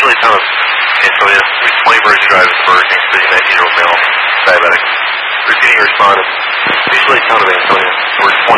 usually town of Antonia. There's 20 Virgin Drive at the Burger King City, 19-year-old male, diabetic. Repeating your respondent. Usually town of Antonia. We're